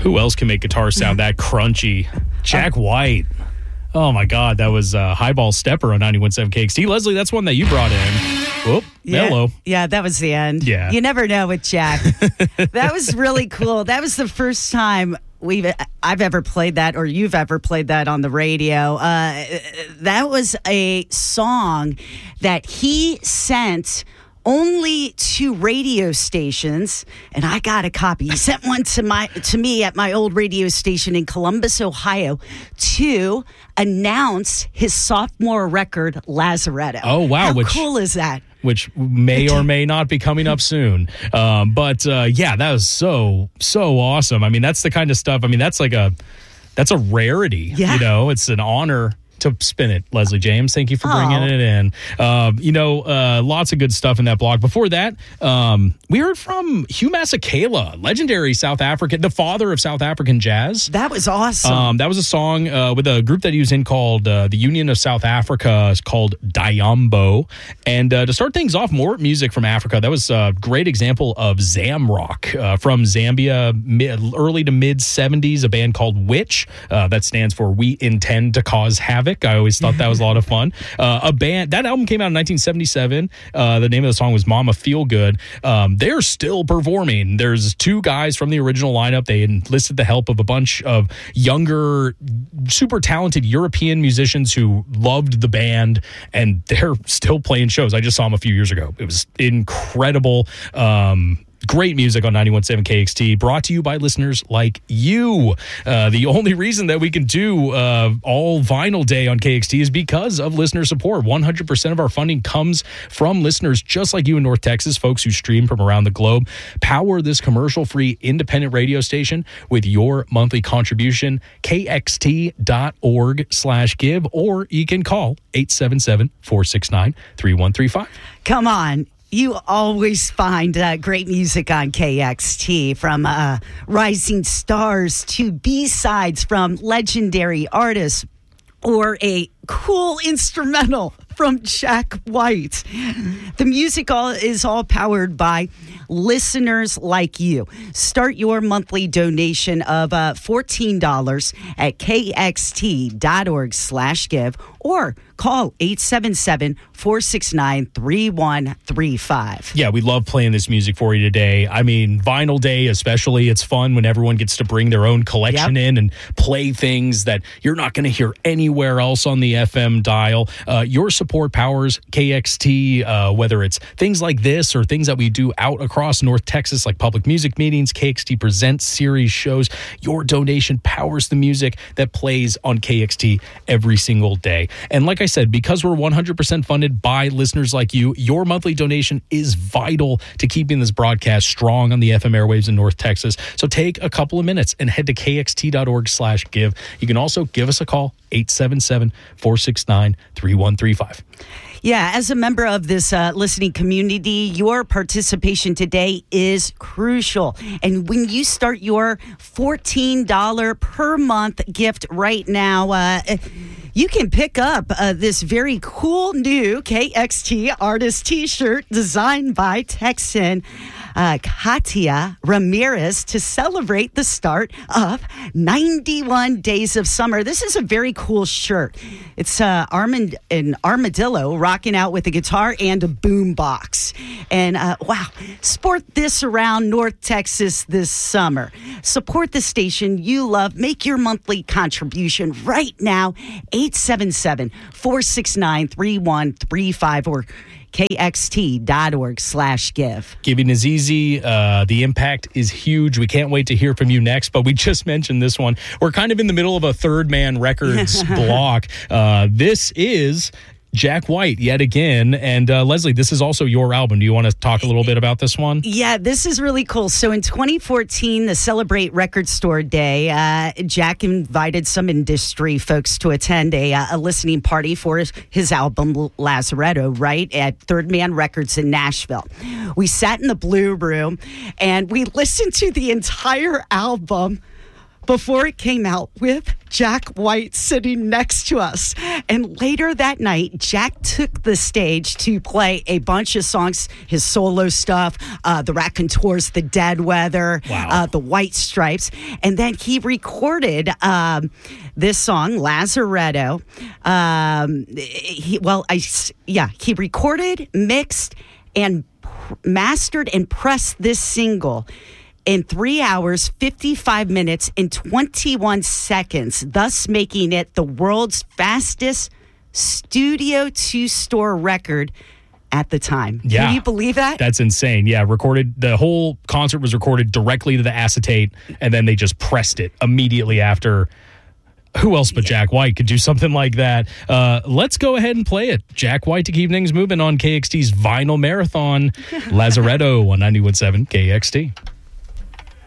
Who else can make guitars sound that crunchy? Jack White. Oh, my God. That was Highball Stepper on 91.7 KXT. Leslie, that's one that you brought in. Whoop, mellow. Yeah, that was the end. Yeah. You never know with Jack. That was really cool. That was the first time I've ever played that, or you've ever played that on the radio. That was a song that he sent only to radio stations, and I got a copy. He sent one to me at my old radio station in Columbus, Ohio, to announce his sophomore record, Lazaretto. Oh, wow. How cool is that? Which may or may not be coming up soon. But that was so awesome. I mean, that's the kind of stuff. I mean, that's a rarity. Yeah. You know, it's an honor to spin it, Leslie James. Thank you for bringing it in. Lots of good stuff in that blog. Before that, we heard from Hugh Masekela, legendary South African, the father of South African jazz. That was awesome. That was a song with a group that he was in called the Union of South Africa. It's called Dayambo. And to start things off, more music from Africa. That was a great example of Zamrock from Zambia, early to mid 70s, a band called Witch. That stands for We Intend to Cause Havoc. I always thought that was a lot of fun. A band, that album came out in 1977. The name of the song was Mama Feel Good. They're still performing. There's two guys from the original lineup. They enlisted the help of a bunch of younger, super talented European musicians who loved the band, and they're still playing shows. I just saw them a few years ago. It was incredible. Great music on 91.7 KXT, brought to you by listeners like you. The only reason that we can do all vinyl day on KXT is because of listener support. 100% of our funding comes from listeners just like you in North Texas, folks who stream from around the globe. Power this commercial-free independent radio station with your monthly contribution, kxt.org/give, or you can call 877-469-3135. Come on. You always find great music on KXT, from rising stars to B-sides from legendary artists, or a cool instrumental from Jack White. The music is all powered by listeners like you. Start your monthly donation of $14 at kxt.org/give, or call 877-469-3135. Yeah, we love playing this music for you today. I mean, Vinyl Day especially, it's fun when everyone gets to bring their own collection in and play things that you're not going to hear anywhere else on the FM dial. Your support powers KXT, whether it's things like this or things that we do out across North Texas, like public music meetings, KXT Presents series shows. Your donation powers the music that plays on KXT every single day. And like I said, because we're 100% funded by listeners like you, your monthly donation is vital to keeping this broadcast strong on the FM airwaves in North Texas. So take a couple of minutes and head to kxt.org/give. You can also give us a call, 877-469-3135. Yeah, as a member of this listening community, your participation today is crucial. And when you start your $14 per month gift right now, you can pick up this very cool new KXT artist t-shirt designed by Texan Katia Ramirez to celebrate the start of 91 Days of Summer. This is a very cool shirt. It's an armadillo rocking out with a guitar and a boombox. And wow, sport this around North Texas this summer. Support the station you love. Make your monthly contribution right now, 877-469-3135, or kxt.org/give. Giving is easy. The impact is huge. We can't wait to hear from you next, but we just mentioned this one. We're kind of in the middle of a Third Man Records block. This is Jack White yet again. And Leslie, this is also your album. Do you want to talk a little bit about this one? Yeah, this is really cool. So in 2014, to celebrate Record Store Day, Jack invited some industry folks to attend a listening party for his album Lazaretto, right, at Third Man Records in Nashville. We sat in the Blue Room and we listened to the entire album before it came out with Jack White sitting next to us. And later that night, Jack took the stage to play a bunch of songs, his solo stuff, the Raconteurs, the Dead Weather, the White Stripes. And then he recorded this song, Lazaretto. He recorded, mixed, and mastered and pressed this single in 3 hours, 55 minutes, and 21 seconds, thus making it the world's fastest studio to store record at the time. Yeah. Can you believe that? That's insane. Yeah, the whole concert was recorded directly to the acetate, and then they just pressed it immediately after. Who else but Jack White could do something like that? Let's go ahead and play it. Jack White to keep things moving on KXT's Vinyl Marathon. Lazaretto on 91.7 KXT.